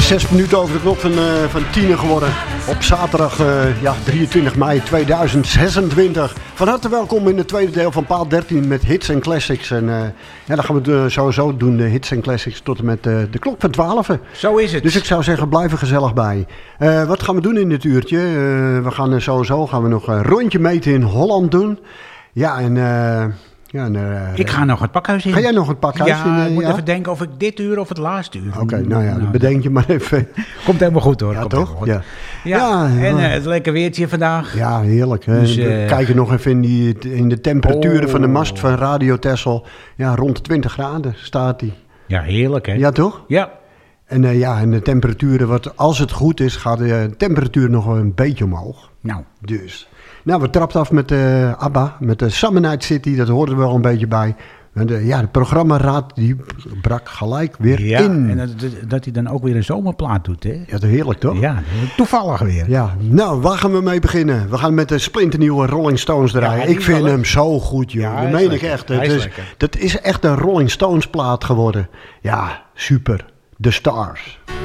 6 minuten over de klok van 10 geworden. Op zaterdag 23 mei 2026. Van harte welkom in het tweede deel van Paal 13 met hits en classics. En dan gaan we het sowieso doen, de hits en classics, tot en met de klok van 12. Zo is het. Dus ik zou zeggen, blijf er gezellig bij. Wat gaan we doen in dit uurtje? We gaan sowieso nog een rondje meten in Holland doen. Ja, en... ik ga nog het pakhuis in. Ga jij nog het pakhuis in? Ja, ik moet even denken of ik dit uur of het laatste uur. Oké, dan bedenk je maar even. Komt helemaal goed hoor. Ja, komt toch? goed. Ja. En het lekker weertje vandaag. Ja, heerlijk. Dus, we kijken nog even in de temperaturen van de mast van Radio Texel. Ja, rond de 20 graden staat die. Ja, heerlijk hè? Ja, toch? Ja. En en de temperaturen, als het goed is, gaat de temperatuur nog een beetje omhoog. Nou. Dus. Nou, we trapten af met ABBA, met de Summer Night City, dat hoorde er wel een beetje bij. En de programmaraad, die brak gelijk weer in. En dat hij dan ook weer een zomerplaat doet, hè? Ja, dat is heerlijk, toch? Ja, toevallig weer. Ja, nou, waar gaan we mee beginnen? We gaan met de splinternieuwe Rolling Stones draaien. Ik vind hem zo goed, joh. Ja, dat meen ik echt. Dat is echt een Rolling Stones plaat geworden. Ja, super. The Stars.